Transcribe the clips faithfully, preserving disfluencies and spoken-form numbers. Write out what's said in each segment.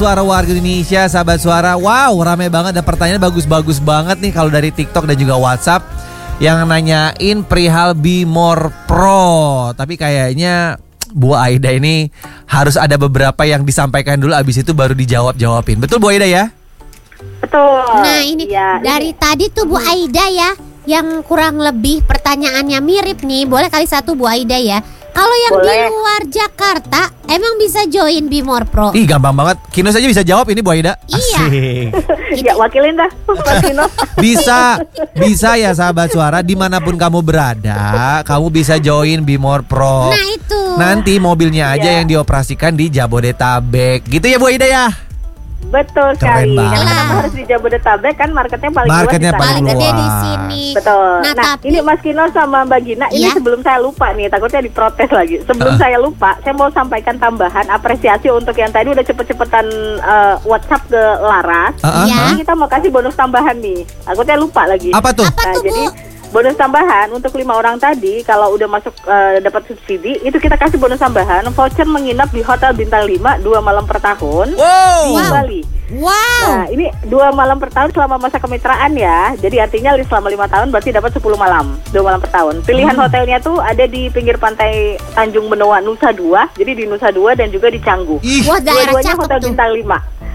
Suara warga Indonesia, sahabat suara. Wow, ramai banget, ada pertanyaan bagus-bagus banget nih kalau dari TikTok dan juga WhatsApp yang nanyain perihal Be More Pro. Tapi kayaknya Bu Aida ini harus ada beberapa yang disampaikan dulu, abis itu baru dijawab-jawabin. Betul Bu Aida ya? Betul. Nah ini ya, dari ini. Tadi tuh Bu Aida ya, yang kurang lebih pertanyaannya mirip nih. Boleh kali satu Bu Aida ya. Kalau yang Boleh. Di luar Jakarta emang bisa join Be More Pro? Ih gampang banget, Kino saja bisa jawab ini Bu Aida. Iya. Ya wakilin dah Pak Kino. Bisa, bisa ya sahabat suara, dimanapun kamu berada, kamu bisa join Be More Pro. Nah itu. Nanti mobilnya aja ya. yang dioperasikan di Jabodetabek, gitu ya Bu Aida ya? Betul sekali. Karena kenapa harus di Jabodetabek, kan marketnya paling marketnya luas paling gede luas di sini. Betul. Nah, nah tapi, ini Mas Kino sama Mbak Gina, ini ya? sebelum saya lupa nih, takutnya diprotes lagi. Sebelum uh. saya lupa, saya mau sampaikan tambahan apresiasi untuk yang tadi udah cepet-cepetan uh, WhatsApp ke Laras. Uh-uh. Ya. Ini kita mau kasih bonus tambahan nih. Takutnya lupa lagi. Apa tuh? Apa nah, tuh, jadi Bu? bonus tambahan untuk lima orang tadi, kalau udah masuk uh, dapat subsidi, itu kita kasih bonus tambahan voucher menginap di Hotel Bintang lima dua malam per tahun wow. di wow. Bali. Wow. Nah ini dua malam per tahun selama masa kemitraan ya. Jadi artinya selama lima tahun berarti dapat sepuluh malam, dua malam per tahun. Pilihan hmm. hotelnya tuh ada di pinggir pantai Tanjung Benoa Nusa Dua. Jadi di Nusa Dua dan juga di Canggu. Wah, daerah Dua-duanya Hotel tuh. Bintang lima.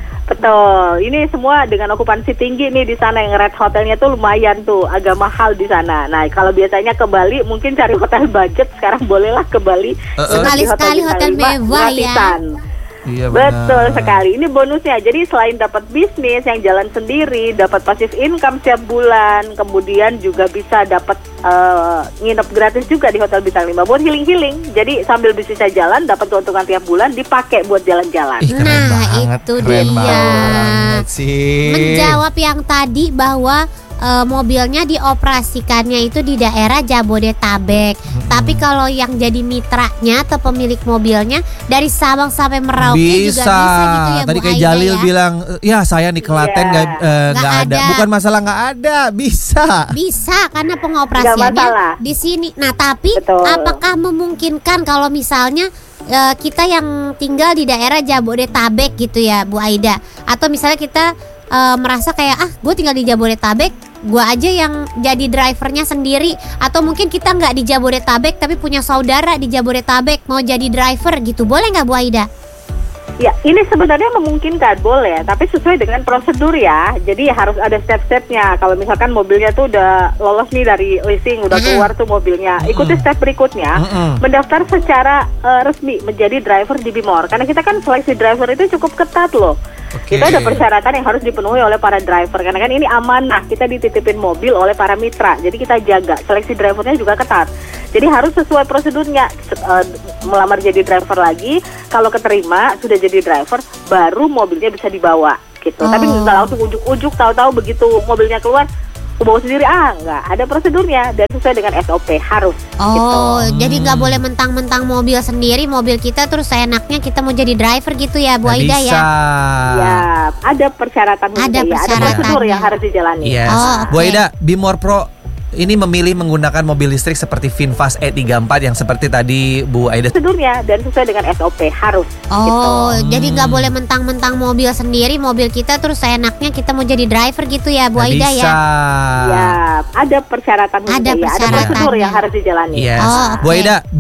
Betul, ini semua dengan okupansi tinggi nih di sana. Yang red hotelnya tuh lumayan tuh, agak mahal di sana. Nah kalau biasanya ke Bali mungkin cari hotel budget, sekarang bolehlah ke Bali. Uh-uh. Sekali-sekali hotel, hotel mewah ya. Iya, betul sekali. Ini bonusnya. Jadi selain dapat bisnis yang jalan sendiri, dapat passive income setiap bulan, kemudian juga bisa dapat uh, nginep gratis juga di Hotel Bintang lima buat healing-healing. Jadi sambil bisnisnya jalan, dapat keuntungan tiap bulan, dipakai buat jalan-jalan. Ih, keren nah banget, itu keren dia. Banget sih. Menjawab yang tadi bahwa Uh, mobilnya dioperasikannya itu di daerah Jabodetabek. Hmm. Tapi kalau yang jadi mitranya atau pemilik mobilnya dari Sabang sampai Merauke bisa. juga bisa gitu ya. Tadi Bu kayak Aida Jalil ya? bilang, ya saya di Klaten nggak yeah. uh, ada. ada. Bukan masalah nggak ada, bisa. Bisa karena pengoperasiannya di sini. Nah tapi Betul. apakah memungkinkan kalau misalnya uh, kita yang tinggal di daerah Jabodetabek gitu ya Bu Aida, atau misalnya kita Uh, merasa kayak ah gue tinggal di Jabodetabek, gue aja yang jadi drivernya sendiri, atau mungkin kita nggak di Jabodetabek tapi punya saudara di Jabodetabek mau jadi driver gitu, boleh nggak Bu Aida? Ya, ini sebenarnya memungkinkan, boleh, tapi sesuai dengan prosedur ya. Jadi harus ada step-stepnya. Kalau misalkan mobilnya tuh udah lolos nih dari leasing, udah keluar tuh mobilnya, ikuti step berikutnya, mendaftar secara uh, resmi menjadi driver di Be More. Karena kita kan seleksi driver itu cukup ketat loh. Okay. Kita ada persyaratan yang harus dipenuhi oleh para driver. Karena kan ini amanah, kita dititipin mobil oleh para mitra. Jadi kita jaga, seleksi drivernya juga ketat. Jadi harus sesuai prosedurnya. uh, Melamar jadi driver lagi, kalau keterima sudah jadi driver, baru mobilnya bisa dibawa gitu. Oh. Tapi nggak langsung ujuk-ujuk, tahu-tahu begitu mobilnya keluar, aku bawa sendiri, ah nggak, ada prosedurnya dan sesuai dengan S O P harus. Oh, gitu. Jadi nggak boleh mentang-mentang mobil sendiri, mobil kita terus seenaknya kita mau jadi driver gitu ya Bu Aida ya? Ya, ada persyaratan, ada, ya, ada prosedur yang harus dijalani. Yes. Oh, okay. Bu Aida, Be More Pro ini memilih menggunakan mobil listrik seperti VinFast E tiga puluh empat yang seperti tadi Bu Aida. Prosedurnya dan sesuai dengan S O P harus. Oh, gitu. Jadi nggak boleh mentang-mentang mobil sendiri, mobil kita terus seenaknya kita mau jadi driver gitu ya Bu Aida ya? Ya, ada persyaratan, ada ya, ada prosedur yang harus dijalani. Yes. Oh, okay. Bu Aida,